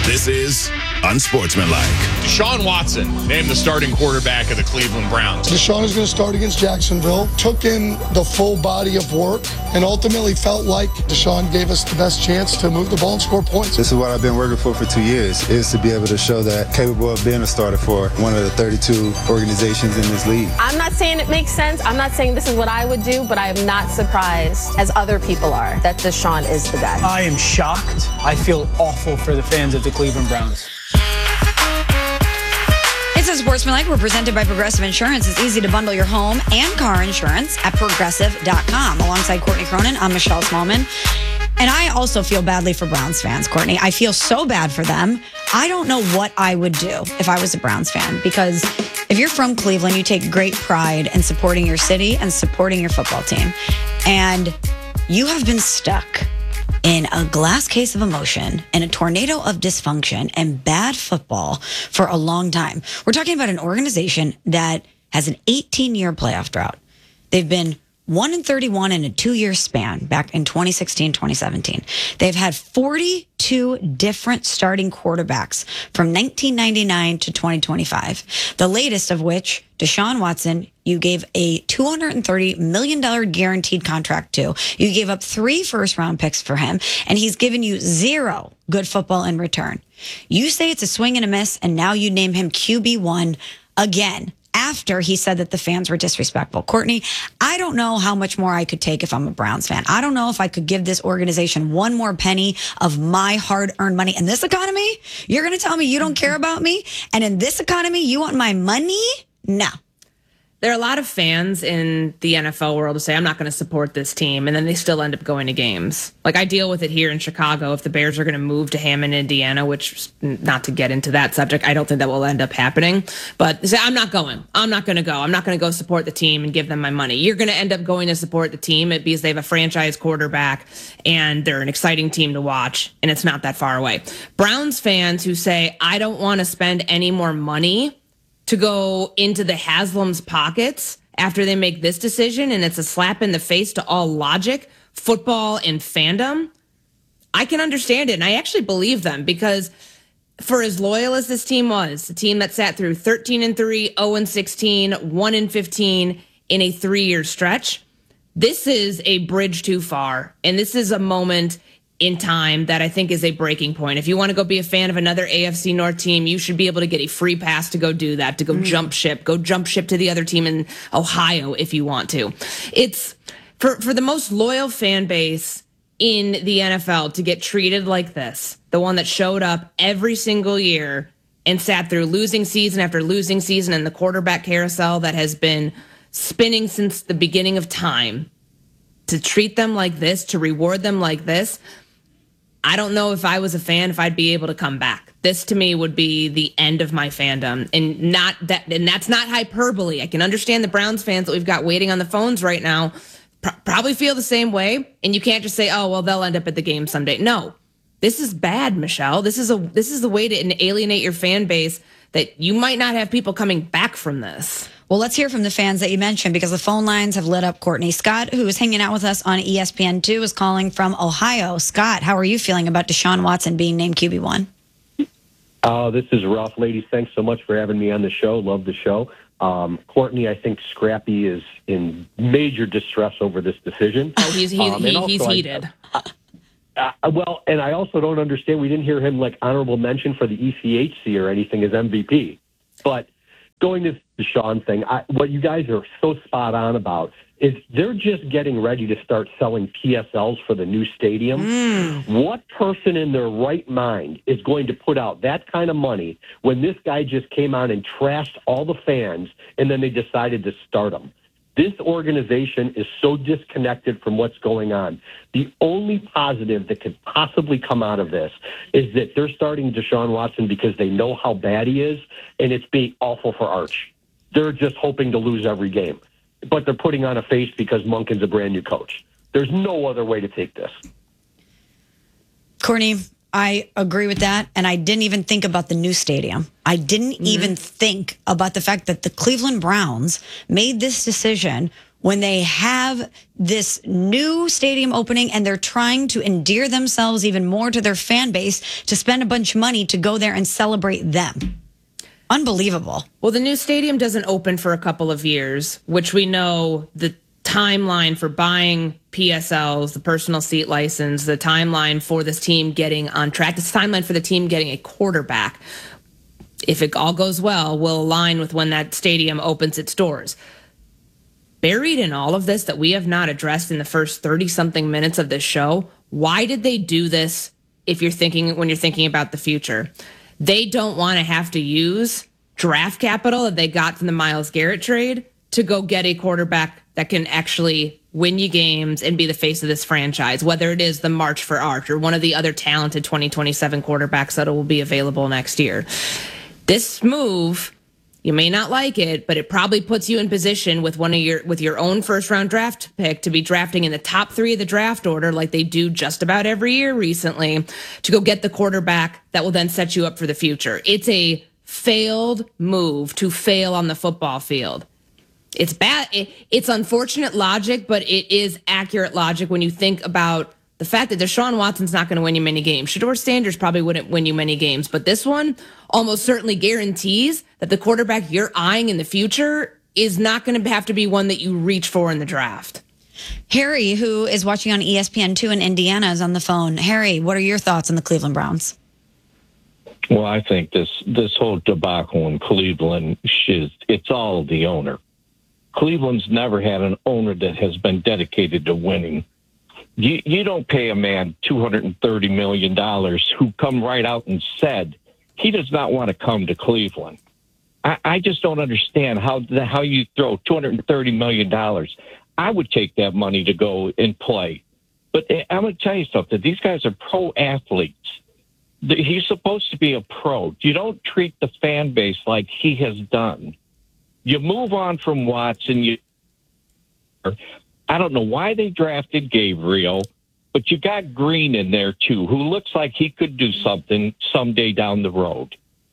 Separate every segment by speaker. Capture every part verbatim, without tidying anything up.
Speaker 1: This is Unsportsmanlike.
Speaker 2: Deshaun Watson named the starting quarterback of the Cleveland Browns.
Speaker 3: Deshaun is going to start against Jacksonville. Took in the full body of work and ultimately felt like Deshaun gave us the best chance to move the ball and score points.
Speaker 4: This is what I've been working for for two years, is to be able to show that capable of being a starter for one of the thirty-two organizations in this league.
Speaker 5: I'm not saying it makes sense. I'm not saying this is what I would do, but I am not surprised, as other people are, that Deshaun is the guy.
Speaker 6: I am shocked. I feel awful for the fans of the Cleveland Browns.
Speaker 7: It's Unsportsmanlike. We're presented by Progressive Insurance. It's easy to bundle your home and car insurance at progressive dot com. Alongside Courtney Cronin, I'm Michelle Smallman. And I also feel badly for Browns fans, Courtney. I feel so bad for them. I don't know what I would do if I was a Browns fan, because if you're from Cleveland, you take great pride in supporting your city and supporting your football team. And you have been stuck in a glass case of emotion and a tornado of dysfunction and bad football for a long time. We're talking about an organization that has an eighteen-year playoff drought. They've been one and thirty-one in a two-year span back in twenty sixteen, twenty seventeen. They've had forty-two different starting quarterbacks from nineteen ninety-nine to twenty twenty-five. The latest of which, Deshaun Watson, you gave a two hundred thirty million dollars guaranteed contract to. You gave up three first-round picks for him, and he's given you zero good football in return. You say it's a swing and a miss, and now you name him Q B one again, after he said that the fans were disrespectful. Courtney, I don't know how much more I could take if I'm a Browns fan. I don't know if I could give this organization one more penny of my hard-earned money. In this economy, you're going to tell me you don't care about me? And in this economy, you want my money? No.
Speaker 8: There are a lot of fans in the N F L world who say, I'm not going to support this team, and then they still end up going to games. Like, I deal with it here in Chicago. If the Bears are going to move to Hammond, Indiana, which, not to get into that subject, I don't think that will end up happening. But they say, I'm not going. I'm not going to go. I'm not going to go support the team and give them my money. You're going to end up going to support the team because they have a franchise quarterback, and they're an exciting team to watch, and it's not that far away. Browns fans who say, I don't want to spend any more money to go into the Haslam's pockets after they make this decision, and it's a slap in the face to all logic, football, and fandom. I can understand it, and I actually believe them, because for as loyal as this team was, a team that sat through thirteen and three, oh and sixteen, one and fifteen in a three-year stretch, this is a bridge too far, and this is a moment in time that I think is a breaking point. If you want to go be a fan of another A F C North team, you should be able to get a free pass to go do that, to go mm. jump ship, go jump ship to the other team in Ohio if you want to. It's for, for the most loyal fan base in the N F L to get treated like this, the one that showed up every single year and sat through losing season after losing season and the quarterback carousel that has been spinning since the beginning of time, to treat them like this, to reward them like this. I don't know if I was a fan, if I'd be able to come back. This to me would be the end of my fandom, and not that, and that's not hyperbole. I can understand the Browns fans that we've got waiting on the phones right now pr- probably feel the same way. And you can't just say, "Oh, well, they'll end up at the game someday." No, this is bad, Michelle. This is a this is the way to alienate your fan base, that you might not have people coming back from this.
Speaker 7: Well, let's hear from the fans that you mentioned, because the phone lines have lit up. Courtney, Scott, who is hanging out with us on E S P N two, is calling from Ohio. Scott, how are you feeling about Deshaun Watson being named Q B one?
Speaker 9: Uh, this is rough, ladies. Thanks so much for having me on the show. Love the show. Um, Courtney, I think Scrappy is in major distress over this decision.
Speaker 8: Oh, he's he's,
Speaker 9: um,
Speaker 8: he, he's heated.
Speaker 9: I, uh, well, and I also don't understand. We didn't hear him like honorable mention for the E C H C or anything as M V P. But going to the Deshaun thing, I, what you guys are so spot on about is they're just getting ready to start selling P S Ls for the new stadium. Mm. What person in their right mind is going to put out that kind of money when this guy just came on and trashed all the fans and then they decided to start him? This organization is so disconnected from what's going on. The only positive that could possibly come out of this is that they're starting Deshaun Watson because they know how bad he is, and it's being awful for Arch. They're just hoping to lose every game. But they're putting on a face because Monken's a brand new coach. There's no other way to take this.
Speaker 7: Courtney, I agree with that, and I didn't even think about the new stadium. I didn't mm-hmm. even think about the fact that the Cleveland Browns made this decision when they have this new stadium opening and they're trying to endear themselves even more to their fan base to spend a bunch of money to go there and celebrate them. Unbelievable.
Speaker 8: Well, the new stadium doesn't open for a couple of years, which we know the timeline for buying P S Ls, the personal seat license, the timeline for this team getting on track, the timeline for the team getting a quarterback, if it all goes well, will align with when that stadium opens its doors. Buried in all of this that we have not addressed in the first thirty-something minutes of this show, why did they do this if you're thinking, when you're thinking about the future? They don't want to have to use draft capital that they got from the Myles Garrett trade to go get a quarterback that can actually win you games and be the face of this franchise, whether it is the March for Arch or one of the other talented twenty twenty-seven quarterbacks that will be available next year. This move, you may not like it, but it probably puts you in position with one of your with your own first round draft pick to be drafting in the top three of the draft order, like they do just about every year recently, to go get the quarterback that will then set you up for the future. It's a failed move to fail on the football field. It's bad. It, it's unfortunate logic, but it is accurate logic when you think about the fact that Deshaun Watson's not going to win you many games. Shedeur Sanders probably wouldn't win you many games, but this one almost certainly guarantees that the quarterback you're eyeing in the future is not going to have to be one that you reach for in the draft.
Speaker 7: Harry, who is watching on E S P N two in Indiana, is on the phone. Harry, what are your thoughts on the Cleveland Browns?
Speaker 10: Well, I think this this whole debacle in Cleveland is it's all the owner. Cleveland's never had an owner that has been dedicated to winning. You, you don't pay a man two hundred thirty million dollars who come right out and said he does not want to come to Cleveland. I, I just don't understand how how you throw two hundred thirty million dollars. I would take that money to go and play. But I'm going to tell you something. These guys are pro athletes. He's supposed to be a pro. You don't treat the fan base like he has done. You move on from Watson. You, I don't know why they drafted Gabriel, but you got Green in there too, who looks like he could do something someday down the road.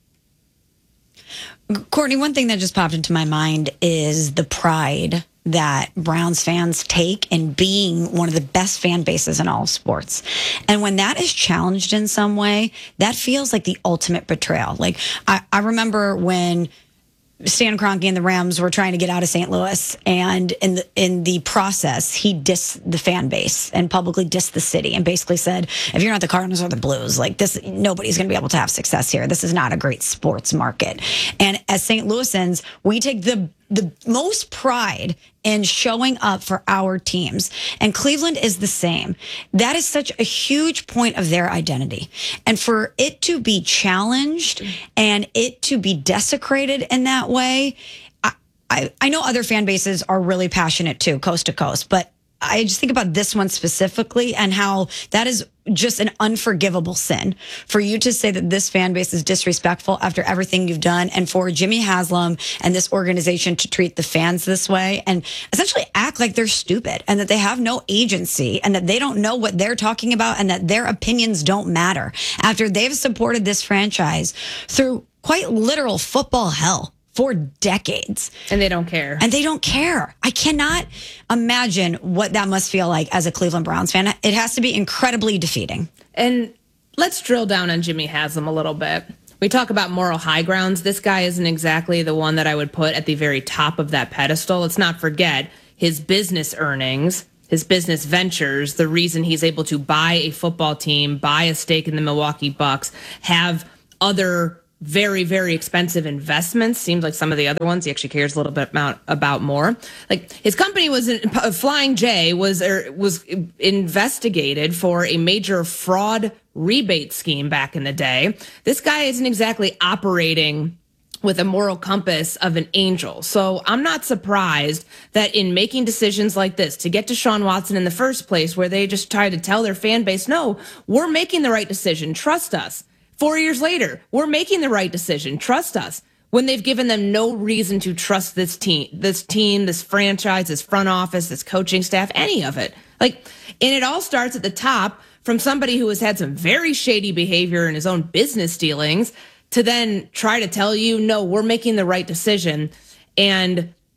Speaker 7: Courtney, one thing that just popped into my mind is the pride that Browns fans take in being one of the best fan bases in all of sports. And when that is challenged in some way, that feels like the ultimate betrayal. Like, I, I remember when Stan Kroenke and the Rams were trying to get out of Saint Louis, and in the in the process, he dissed the fan base and publicly dissed the city and basically said, if you're not the Cardinals or the Blues, like this, nobody's going to be able to have success here. This is not a great sports market. And as Saint Louisans, we take the the most pride in showing up for our teams. And Cleveland is the same. That is such a huge point of their identity. And for it to be challenged and it to be desecrated in that way, I, I, I know other fan bases are really passionate too, coast to coast, but I just think about this one specifically and how that is just an unforgivable sin for you to say that this fan base is disrespectful after everything you've done, and for Jimmy Haslam and this organization to treat the fans this way and essentially act like they're stupid and that they have no agency and that they don't know what they're talking about and that their opinions don't matter after they've supported this franchise through quite literal football hell for decades.
Speaker 8: And they don't care.
Speaker 7: And they don't care. I cannot imagine what that must feel like as a Cleveland Browns fan. It has to be incredibly defeating.
Speaker 8: And let's drill down on Jimmy Haslam a little bit. We talk about moral high grounds. This guy isn't exactly the one that I would put at the very top of that pedestal. Let's not forget his business earnings, his business ventures, the reason he's able to buy a football team, buy a stake in the Milwaukee Bucks, have other very, very expensive investments. Seems like some of the other ones he actually cares a little bit about, about more. Like his company was in, Flying J was er, was investigated for a major fraud rebate scheme back in the day. This guy isn't exactly operating with a moral compass of an angel. So I'm not surprised that in making decisions like this to get Deshaun Watson in the first place, where they just try to tell their fan base, no, we're making the right decision. Trust us. Four years later, we're making the right decision. Trust us. When they've given them no reason to trust this team, this team, this franchise, this front office, this coaching staff, any of it. Like, and it all starts at the top from somebody who has had some very shady behavior in his own business dealings to then try to tell you, no, we're making the right decision. And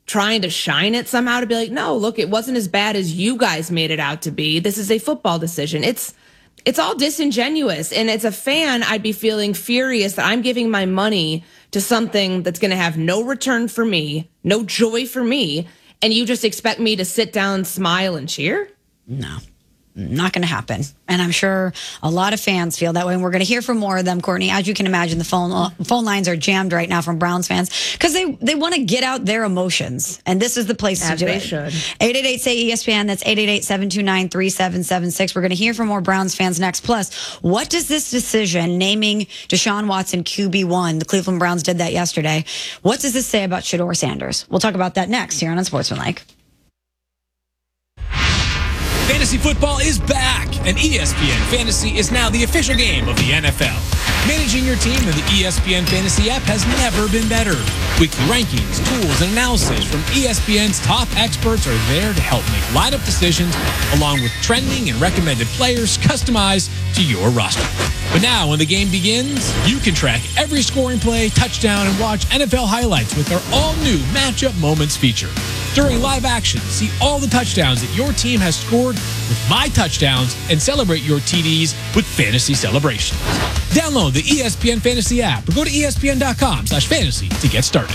Speaker 8: trying to shine it somehow to be like, no, look, it wasn't as bad as you guys made it out to be. This is a football decision. It's it's all disingenuous. And as a fan, I'd be feeling furious that I'm giving my money to something that's going to have no return for me, no joy for me, and you just expect me to sit down, smile, and cheer?
Speaker 7: No. Not going to happen. And I'm sure a lot of fans feel that way. And we're going to hear from more of them, Courtney. As you can imagine, the phone uh, phone lines are jammed right now from Browns fans because they, they want to get out their emotions. And this is the place
Speaker 8: As
Speaker 7: to do
Speaker 8: they
Speaker 7: it.
Speaker 8: should.
Speaker 7: eight eight eight, S A Y, E S P N. That's eight eight eight, seven two nine, three seven seven six. We're going to hear from more Browns fans next. Plus, what does this decision naming Deshaun Watson Q B one, the Cleveland Browns did that yesterday, what does this say about Shedeur Sanders? We'll talk about that next here on Unsportsmanlike.
Speaker 11: Fantasy football is back, and E S P N Fantasy is now the official game of the N F L. Managing your team in the E S P N Fantasy app has never been better. Weekly rankings, tools, and analysis from E S P N's top experts are there to help make lineup decisions, along with trending and recommended players customized to your roster. But now, when the game begins, you can track every scoring play, touchdown, and watch N F L highlights with our all-new Matchup Moments feature. During live action, see all the touchdowns that your team has scored with My Touchdowns and celebrate your T Ds with Fantasy Celebrations. Download the E S P N Fantasy app or go to E S P N dot com slash fantasy to get started.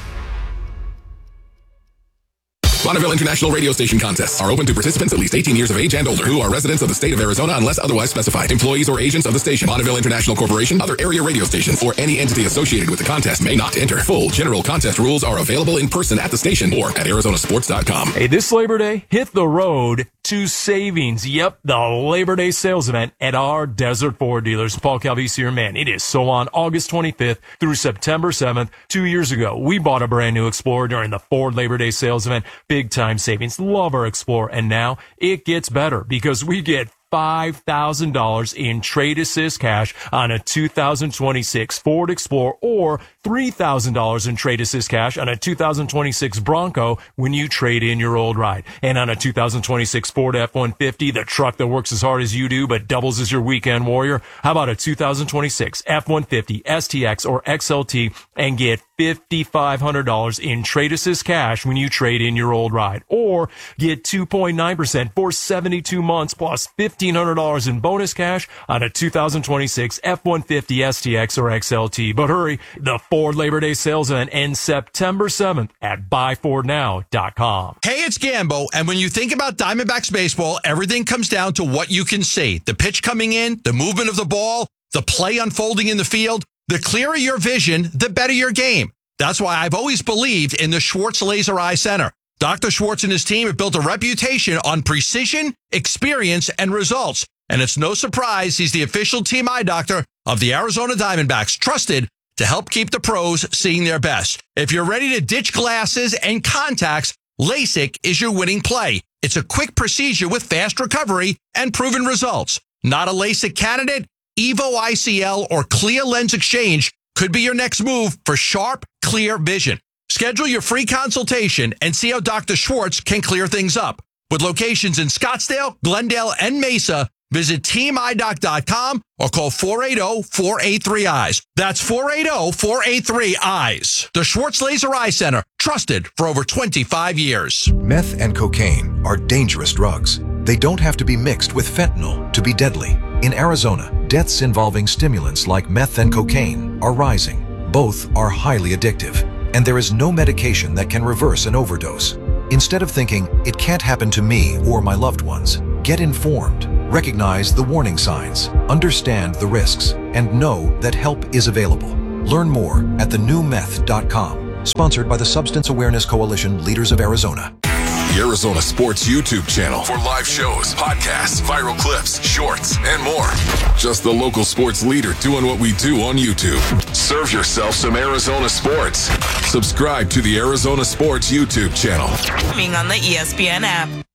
Speaker 1: Bonneville International Radio Station contests are open to participants at least eighteen years of age and older who are residents of the state of Arizona unless otherwise specified. Employees or agents of the station, Bonneville International Corporation, other area radio stations, or any entity associated with the contest may not enter. Full general contest rules are available in person at the station or at arizona sports dot com.
Speaker 12: Hey, this Labor Day, hit the road to Savings. Yep, the Labor Day sales event at our Desert Ford dealers. Paul Calvisi here, man. It is so on August twenty-fifth through September seventh. Two years ago, we bought a brand new Explorer during the Ford Labor Day sales event. Big time savings. Love our Explorer. And now it gets better because we get five thousand dollars in trade assist cash on a two thousand twenty-six Ford Explorer or three thousand dollars in trade assist cash on a two thousand twenty-six Bronco when you trade in your old ride. And on a two thousand twenty-six Ford F one fifty, the truck that works as hard as you do but doubles as your weekend warrior, how about a two thousand twenty-six F one fifty S T X or X L T and get five thousand five hundred dollars in trade assist cash when you trade in your old ride. Or get two point nine percent for seventy-two months plus fifteen hundred dollars in bonus cash on a two thousand twenty-six F one fifty S T X or X L T. But hurry, the Ford Labor Day sales event ends September seventh at buy ford now dot com.
Speaker 13: Hey, it's Gambo, and when you think about Diamondbacks baseball, everything comes down to what you can see. The pitch coming in, the movement of the ball, the play unfolding in the field. The clearer your vision, the better your game. That's why I've always believed in the Schwartz Laser Eye Center. Doctor Schwartz and his team have built a reputation on precision, experience, and results. And it's no surprise he's the official team eye doctor of the Arizona Diamondbacks, trusted to help keep the pros seeing their best. If you're ready to ditch glasses and contacts, LASIK is your winning play. It's a quick procedure with fast recovery and proven results. Not a LASIK candidate? Evo I C L or Clear Lens Exchange could be your next move for sharp, clear vision. Schedule your free consultation and see how Doctor Schwartz can clear things up. With locations in Scottsdale, Glendale, and Mesa, visit team eye doc dot com or call four eight zero, four eight three, eyes. That's four eight zero, four eight three, eyes. The Schwartz Laser Eye Center, trusted for over twenty-five years.
Speaker 14: Meth and cocaine are dangerous drugs. They don't have to be mixed with fentanyl to be deadly. In Arizona, deaths involving stimulants like meth and cocaine are rising. Both are highly addictive, and there is no medication that can reverse an overdose. Instead of thinking, it can't happen to me or my loved ones, get informed, recognize the warning signs, understand the risks, and know that help is available. Learn more at the new meth dot com, sponsored by the Substance Awareness Coalition Leaders of Arizona.
Speaker 1: The Arizona Sports YouTube channel for live shows, podcasts, viral clips, shorts, and more. Just the local sports leader doing what we do on YouTube. Serve yourself some Arizona sports. Subscribe to the Arizona Sports YouTube channel.
Speaker 15: Coming on the E S P N app.